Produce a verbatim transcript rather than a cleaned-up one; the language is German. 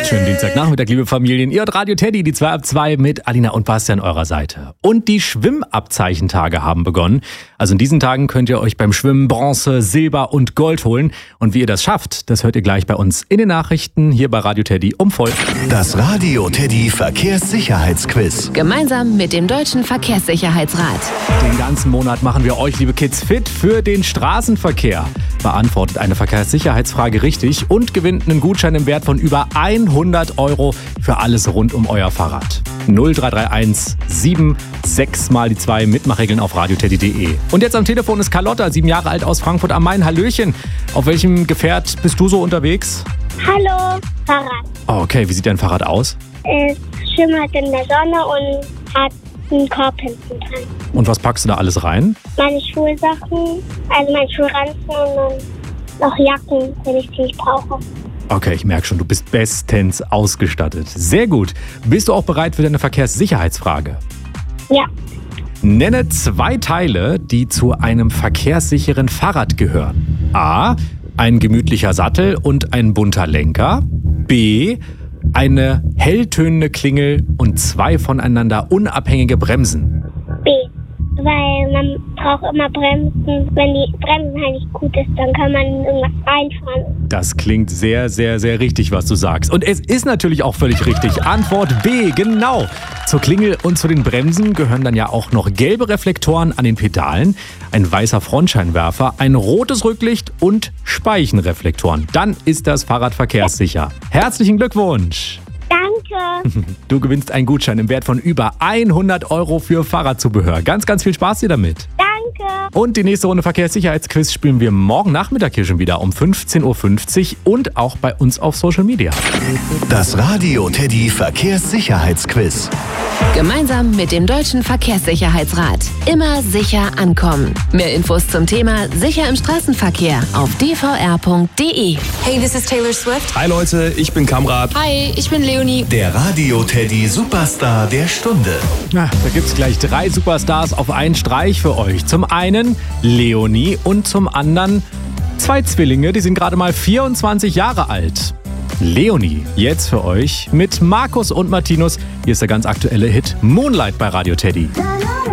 Schönen Dienstagnachmittag, liebe Familien. Ihr hört Radio Teddy, die zwei ab zwei mit Alina und Basti an eurer Seite. Und die Schwimmabzeichentage haben begonnen. Also in diesen Tagen könnt ihr euch beim Schwimmen Bronze, Silber und Gold holen. Und wie ihr das schafft, das hört ihr gleich bei uns in den Nachrichten hier bei Radio Teddy um voll. Das Radio Teddy Verkehrssicherheitsquiz. Gemeinsam mit dem Deutschen Verkehrssicherheitsrat. Den ganzen Monat machen wir euch, liebe Kids, fit für den Straßenverkehr. Beantwortet eine Verkehrssicherheitsfrage richtig und gewinnt einen Gutschein im Wert von über hundert Euro für alles rund um euer Fahrrad. null drei drei eins sieben sechs mal die zwei Mitmachregeln auf radioteddy punkt de. Und jetzt am Telefon ist Carlotta, sieben Jahre alt aus Frankfurt am Main. Hallöchen. Auf welchem Gefährt bist du so unterwegs? Hallo, Fahrrad. Okay, wie sieht dein Fahrrad aus? Es schimmert in der Sonne und hat einen Korb hinten dran. Und was packst du da alles rein? Meine Schulsachen, also mein Schulranzen und noch Jacken, wenn ich die nicht brauche. Okay, ich merke schon, du bist bestens ausgestattet. Sehr gut. Bist du auch bereit für deine Verkehrssicherheitsfrage? Ja. Nenne zwei Teile, die zu einem verkehrssicheren Fahrrad gehören. A. Ein gemütlicher Sattel und ein bunter Lenker. B. Eine helltönende Klingel und zwei voneinander unabhängige Bremsen. B. Weil man braucht immer Bremsen. Wenn die Bremsen halt nicht gut ist, dann kann man irgendwas reinfahren. Das klingt sehr, sehr, sehr richtig, was du sagst. Und es ist natürlich auch völlig richtig. Antwort B, genau. Zur Klingel und zu den Bremsen gehören dann ja auch noch gelbe Reflektoren an den Pedalen, ein weißer Frontscheinwerfer, ein rotes Rücklicht und Speichenreflektoren. Dann ist das Fahrrad verkehrssicher. Herzlichen Glückwunsch! Danke. Du gewinnst einen Gutschein im Wert von über hundert Euro für Fahrradzubehör. Ganz, ganz viel Spaß dir damit. Danke. Und die nächste Runde Verkehrssicherheitsquiz spielen wir morgen Nachmittag hier schon wieder um fünfzehn Uhr fünfzig und auch bei uns auf Social Media. Das Radio Teddy Verkehrssicherheitsquiz. Gemeinsam mit dem Deutschen Verkehrssicherheitsrat. Immer sicher ankommen. Mehr Infos zum Thema Sicher im Straßenverkehr auf d v r punkt d e. Hey, this is Taylor Swift. Hi Leute, ich bin Kamrat. Hi, ich bin Leonie. Der Radio Teddy Superstar der Stunde. Na, da gibt's gleich drei Superstars auf einen Streich für euch. Zum einen Leonie und zum anderen zwei Zwillinge, die sind gerade mal vierundzwanzig Jahre alt. Leonie, jetzt für euch mit Markus und Martinus. Hier ist der ganz aktuelle Hit Moonlight bei Radio Teddy. La, la.